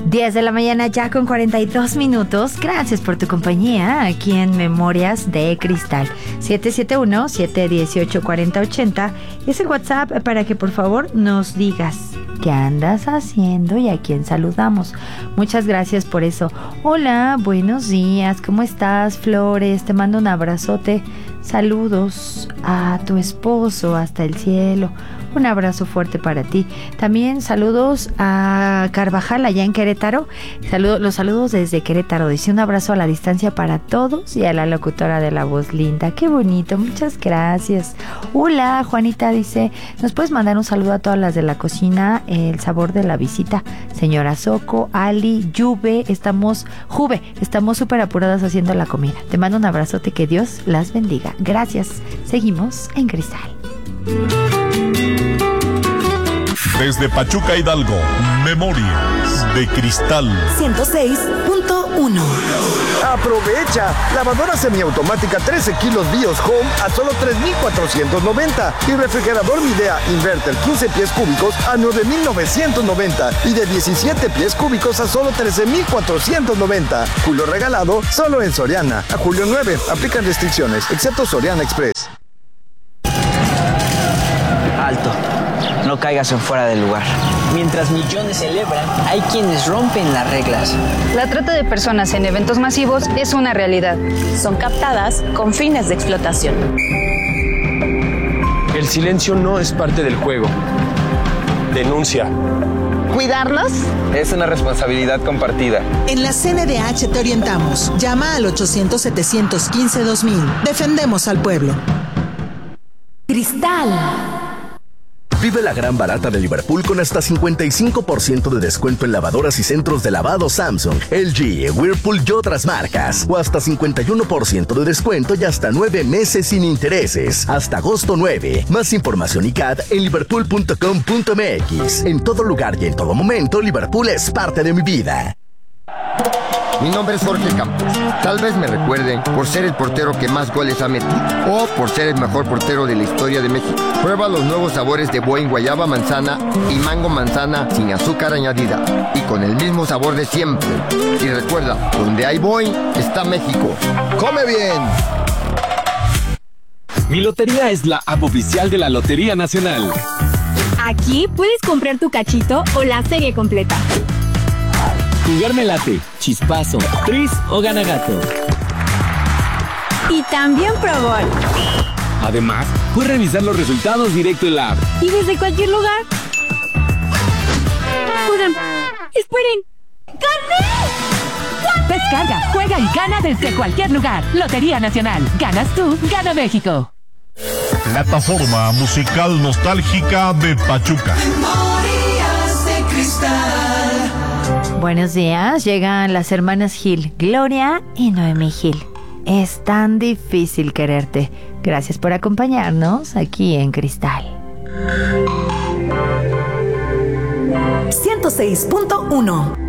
10 de la mañana ya con 42 minutos. Gracias por tu compañía aquí en Memorias de Cristal. 771-718-4080 es el WhatsApp para que por favor nos digas qué andas haciendo y a quién saludamos. Muchas gracias por eso. Hola, buenos días. ¿Cómo estás, Flores? Te mando un abrazote. Saludos a tu esposo hasta el cielo. Un abrazo fuerte para ti. También saludos a Carvajal allá en Querétaro. Los saludos desde Querétaro. Dice un abrazo a la distancia para todos y a la locutora de la voz linda. Qué bonito, muchas gracias. Hola, Juanita dice, ¿nos puedes mandar un saludo a todas las de la cocina? El sabor de la visita. Señora Soco, Ali, Juve, estamos súper apuradas haciendo la comida. Te mando un abrazote, que Dios las bendiga. Gracias. Seguimos en Cristal. Desde Pachuca, Hidalgo, Memorias de Cristal 106.1. Aprovecha, lavadora semiautomática 13 kilos BIOS Home a solo 3,490 y refrigerador Midea Inverter 15 pies cúbicos a 9,990 y de 17 pies cúbicos a solo 13,490. Julio regalado solo en Soriana. A julio 9, aplican restricciones, excepto Soriana Express. Alto. No caigas en fuera del lugar. Mientras millones celebran, hay quienes rompen las reglas. La trata de personas en eventos masivos es una realidad. Son captadas con fines de explotación. El silencio no es parte del juego. Denuncia. ¿Cuidarnos? Es una responsabilidad compartida. En la CNDH te orientamos. Llama al 800-715-2000. Defendemos al pueblo. Cristal. Vive la gran barata de Liverpool con hasta 55% de descuento en lavadoras y centros de lavado Samsung, LG, Whirlpool y otras marcas. O hasta 51% de descuento y hasta 9 meses sin intereses. Hasta agosto 9. Más información y CAD en liverpool.com.mx. En todo lugar y en todo momento, Liverpool es parte de mi vida. Mi nombre es Jorge Campos. Tal vez me recuerden por ser el portero que más goles ha metido o por ser el mejor portero de la historia de México. Prueba los nuevos sabores de Boing guayaba manzana y mango manzana sin azúcar añadida y con el mismo sabor de siempre. Y recuerda, donde hay Boing está México. ¡Come bien! Mi Lotería es la app oficial de la Lotería Nacional. Aquí puedes comprar tu cachito o la serie completa. Jugar me late, chispazo, tris o gana gato. Y también Pro Bowl. Además, puedes revisar los resultados directo en la app. Y desde cualquier lugar. Oigan, esperen. ¡Gané! Descarga, juega y gana desde cualquier lugar. Lotería Nacional. Ganas tú, gana México. Plataforma musical nostálgica de Pachuca. Memorias de Cristal. Buenos días, llegan las hermanas Gil, Gloria y Noemí Gil. Es tan difícil quererte. Gracias por acompañarnos aquí en Cristal. 106.1.